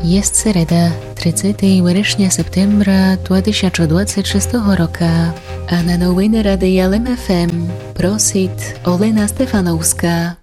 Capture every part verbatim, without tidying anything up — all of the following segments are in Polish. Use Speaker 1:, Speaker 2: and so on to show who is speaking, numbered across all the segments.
Speaker 1: Jest sereda, тридцятого вересня септембра две тысячи двадцать шестого роka, a na новини Радія Лем еф ем просить Олена Стефановська.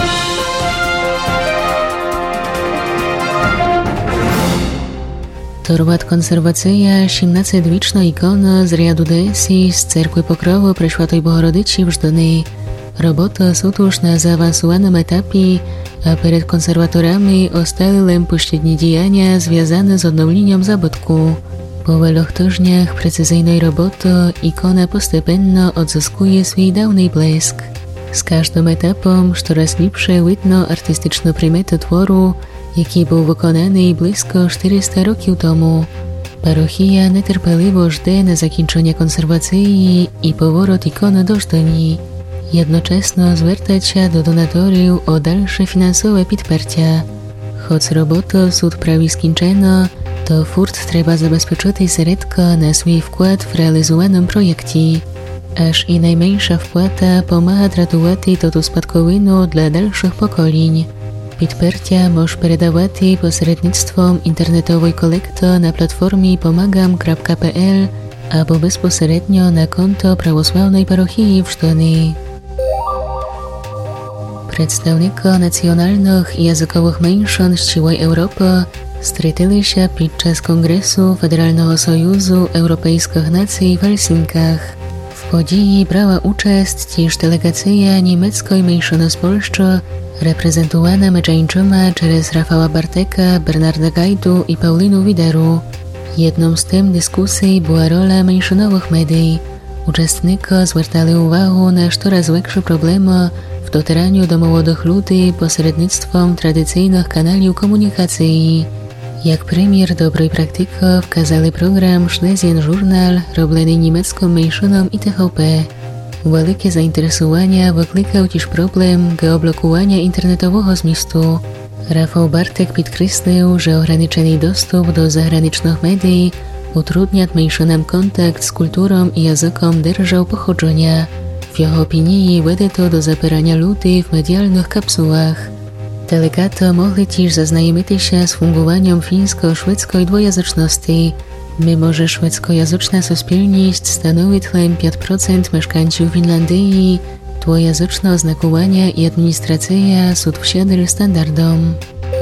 Speaker 1: Torwat konserwacja siedemnastowieczna ikona z riadu Desi z Cerkwy Pokrowu Preszłatej Bohorodyci w Żdony. Robota sutuż na zaawansowanym etapie, a przed konserwatorami ostali len pośrednie działania związane z odnowieniem zabytku. Po wielu tygodniach precyzyjnej roboty ikona postępownie odzyskuje swój dawny blesk. Z każdym etapem coraz lepsze widno artystyczne primety tworu, jaki był wykonany blisko czterysta roków temu. Parochia niecierpliwie żde na zakończenie konserwacji i powrót ikony do Żdoni. Jednocześnie zwracać się do donatorów o dalsze finansowe podparcie. Choć robota sud prawie skończona, to furt trzeba zabezpieczyć środki na swój wkład w realizowanym projekcie. Aż i najmniejsza wpłata pomaga ratować to spadkowinu dla dalszych pokoleń. Podparcie może переdawać pośrednictwem internetowej kolekty na platformie pomagam kropka pe el albo bezpośrednio na konto prawosławnej parochii w Żdoni. Przedstawnicy nacjonalnych i językowych mniejszości z całej Europy stretili się podczas Kongresu Federalnego Sojuszu Europejskich Nacji w Helsinkach. W podziwi brała uczest też delegacja niemieckiej mniejszości z Polski, reprezentowana meczańczyma przez Rafała Barteka, Bernarda Gajdu i Paulinu Wideru. Jedną z tym dyskusji była rola mniejszonowych mediów. Uczestnicy zwracali uwagę na coraz większe problemy w docieraniu do młodych ludzi pośrednictwem tradycyjnych kanałów komunikacji. Jak premier dobrej praktyki wskazali program Schlesien Journal robiony niemiecką mniejszoną i te he pe. Wielkie zainteresowanie wyklikał też problem geoblokowania internetowego zmiestu. Rafał Bartek podkreślił, że ograniczony dostęp do zagranicznych mediów utrudnia mniejszonom kontakt z kulturą i językiem держав pochodzenia. W jego opinii wede to do zapierania ludzi w medialnych kapsułach. Delegaty mogli też zaznajomić się z fungowaniem fińsko-szwedzkiej dwujęzyczności, mimo że szwedzkojęzyczna społeczność stanowi tylko pięć procent mieszkańców Finlandii, dwujęzyczne oznakowania i administracja są wsiadły standardom.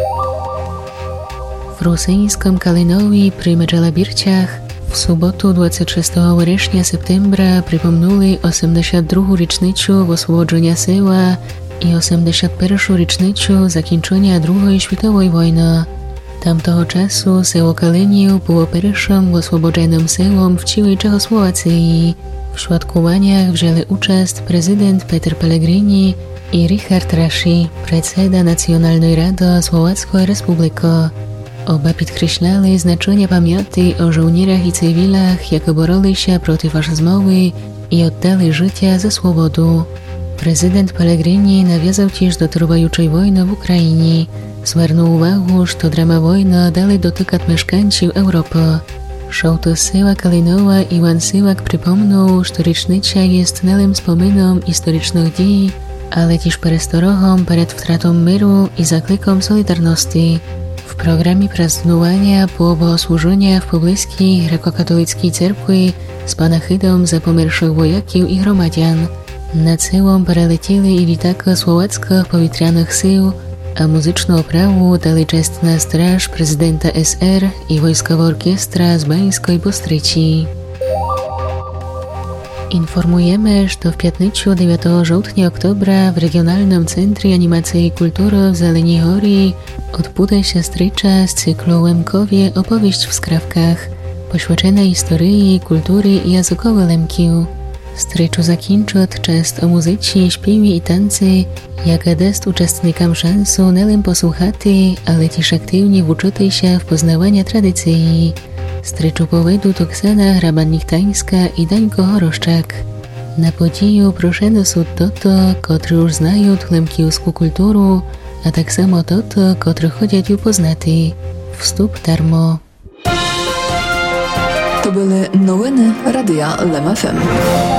Speaker 1: W rosyjskim Kalinowie przy Medżelabirciach w sobotu dwudziestego szóstego września septembra przypomnuli osiemdziesiątą drugą rocznicę oswobodzenia Sejła i osiemdziesiątą pierwszą rocznicę zakończenia drugiej światowej wojny. Tamtego czasu Seło Kaliniów było pierwszym oswobodzonym Sejłom w całej Czechosłowacji. W świadkowaniach wzięli uczest prezydent Peter Pellegrini i Richard Raši, predseda Nacjonalnej Rady Słowackiej Republiki. Oba podkreślali znaczenie pamięci o żołnierzach i cywilach, jak boroli się przeciw faszyzmowi i oddali życie za swobodę. Prezydent Pellegrini nawiązał też do trwającej wojny w Ukrainie. Zwrócił uwagę, że drama wojny dalej dotyka mieszkańców Europy. Sołtys Sejła Kalinowa Iwan Sylak przypomniał, że rocznica jest nie tylko wspominkiem historycznych dziejów, ale też przestrogą przed utratą miru i zaklikiem solidarności. W programie prazdnowania było służenie w pobliskiej grekokatolickiej cerkwi z panachidą za pomarłych wojaków i gromadian. Nad Sejłom przelecieli i litaki słowackich powietrzanych sił, a muzyczną oprawę dali czestna straż prezydenta es er i wojskowa orkiestra z Bańskiej Bystryci. Informujemy, że w piątnicę dziewiątego sierpnia oktobra w Regionalnym Centrum Animacji i Kultury w Zeleniej Góry odbędzie się strycza z cyklu Lemkowie opowieść w skrawkach, poświęcona historii, kultury i językowi Lemkiów. Stryczu zakończy czest o muzyce, śpiewie i tańce, jaka daje uczestnikom szansę nie tylko posłuchać, ale też aktywnie uczyć się w poznawaniu tradycji. Stryczu povedu Oksana Hraban-Nichtańska i Dańko Horoszczak. Na podzieju proszone są to, którzy już znają lemkijską kulturę, a tak samo to, którzy chodzą ją poznać. Wstup darmo.
Speaker 2: To były nowiny Radia Lem ef em.